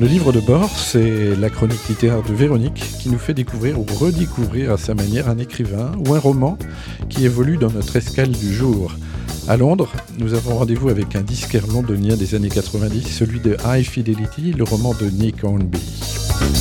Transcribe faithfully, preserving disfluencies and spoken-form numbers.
Le livre de bord, c'est la chronique littéraire de Véronique qui nous fait découvrir ou redécouvrir à sa manière un écrivain ou un roman qui évolue dans notre escale du jour. À Londres, nous avons rendez-vous avec un disquaire londonien des années quatre-vingt-dix, celui de High Fidelity, le roman de Nick Hornby.